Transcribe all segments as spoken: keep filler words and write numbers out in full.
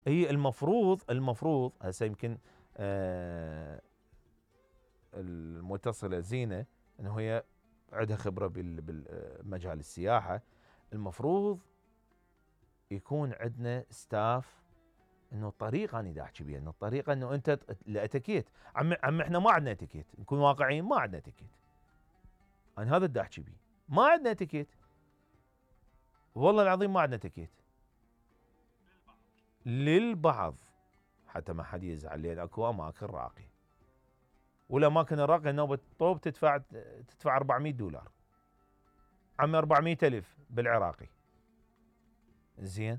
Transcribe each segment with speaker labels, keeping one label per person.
Speaker 1: هي المفروض المفروض هسه يمكن آه المتصلة زينة انه هي عندها خبرة بالمجال السياحة. المفروض يكون عندنا ستاف انه الطريقه انا دا احكي بيها، انه الطريقه انه انت الاتيكيت. عم عم احنا ما عندنا اتيكيت، نكون واقعيين ما عندنا اتيكيت. انا هذا دا احكي بيه، ما عندنا اتيكيت. والله العظيم ما عندنا اتيكيت. للبعض حتى ما حد يزعل، لان اكو اماكن راقيه، والاماكن الراقيه نوبه طوب تدفع تدفع أربعمية دولار. عم أربعمية ألف بالعراقي. زين،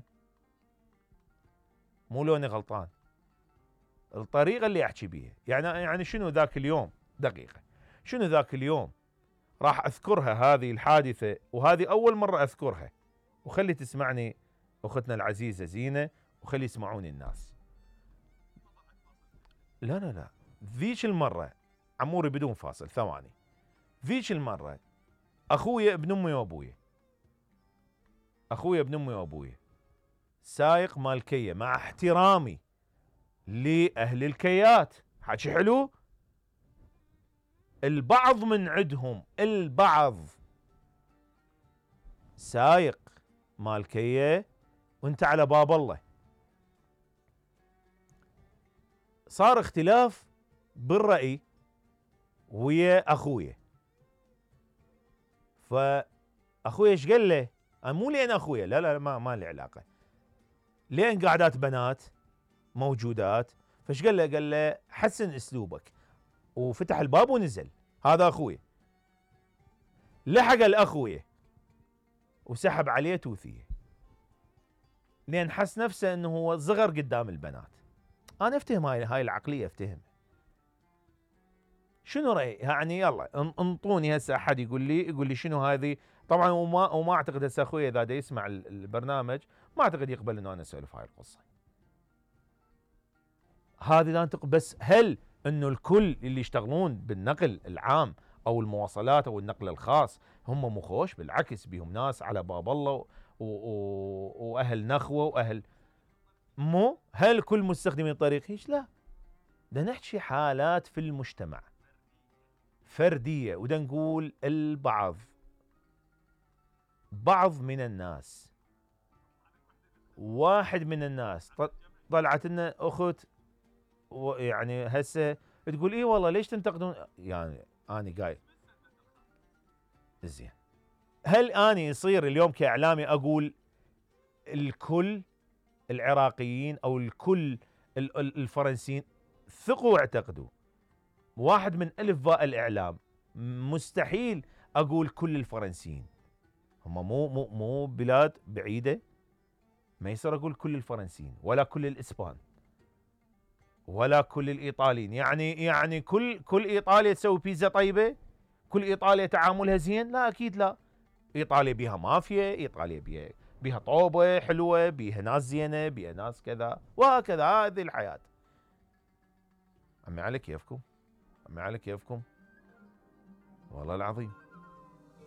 Speaker 1: مو لوني غلطان، الطريقه اللي احكي بيها. يعني يعني شنو ذاك اليوم دقيقه، شنو ذاك اليوم راح اذكرها هذه الحادثه، وهذه اول مره اذكرها، وخلي تسمعني اختنا العزيزه زينه، وخلي يسمعوني الناس. لا لا لا، ذيك المره عموري بدون فاصل ثواني. ذيك المره اخويا ابن امي وابويا، اخويا ابن امي وابويا سايق مال كيا، مع احترامي لاهل الكيات، حكي حلو. البعض من عندهم، البعض سايق مال كيا وانت على باب الله. صار اختلاف بالرأي ويا اخويا، فاخويا ايش قال له؟ أنا مو لين اخويا، لا لا ما ما لي علاقه، لين قاعدات بنات موجودات. فايش قال له؟ قال له حسن اسلوبك، وفتح الباب ونزل. هذا اخويا لحق الاخويا وسحب عليه توثيه، لين حس نفسه انه هو صغر قدام البنات. انا افتهم هاي هاي العقليه، افتهم. شنو راي يعني؟ يلا انطوني هسه احد يقول لي يقول لي شنو هذه. طبعا وما وما اعتقد هسه اخوي اذا دا يسمع البرنامج ما اعتقد يقبل انه انا اسولف هاي القصه. هذه لا تق بس هل انه الكل اللي يشتغلون بالنقل العام او المواصلات او النقل الخاص هم مخوش؟ بالعكس بيهم ناس على باب الله و... و... واهل نخوه واهل. مو هل كل مستخدمي الطريق هيش؟ لا، ده نحكي حالات في المجتمع فرديه، وده نقول البعض، بعض من الناس. واحد من الناس طلعت لنا اخت يعني هسه تقول اي والله ليش تنتقدون؟ يعني اني قايل زين، هل اني يصير اليوم كاعلامي اقول الكل العراقيين او الكل الفرنسيين؟ ثقوا واعتقدوا، واحد من الف باء الاعلام، مستحيل اقول كل الفرنسيين، هم مو مو مو بلاد بعيده، ما يصير اقول كل الفرنسيين ولا كل الاسبان ولا كل الايطاليين. يعني يعني كل كل ايطاليا تسوي بيتزا طيبه؟ كل ايطاليا تعاملها زين؟ لا اكيد لا. ايطاليا بيها مافيا، ايطاليا بيها بيها طوبه حلوه، بيها ناس زينه، بيها ناس كذا وهكذا. هذه الحياه. عمي على كيفكم، عمي على كيفكم والله العظيم.